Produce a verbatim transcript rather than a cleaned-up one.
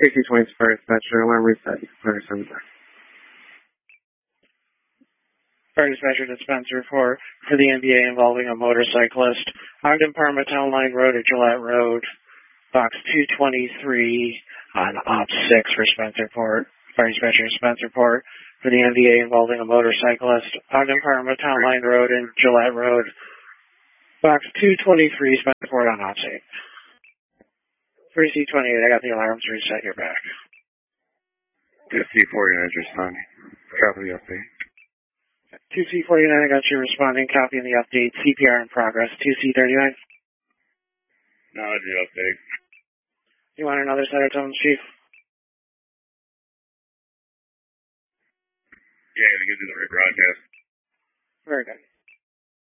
sixty twenty Fire Dispatcher, alarm reset. Fire Center. Fire Dispatcher dispense report for the N B A involving a motorcyclist. Ogden Parma Town Line Road at Gillette Road, box two twenty-three on op six for Spence report. Fire Dispatcher dispense report for the N B A involving a motorcyclist. Ogden Parma Town Line Road and Gillette Road, box two twenty-three, Spence report on op six. three C twenty-eight, I got the alarms reset, you're back. two C forty-nine is responding. Copy the update. two C forty-nine, I got you responding, copying the update, C P R in progress. two C thirty-nine? No, the update. You want another set of tones, Chief? Yeah, to get to the rebroadcast. Very good.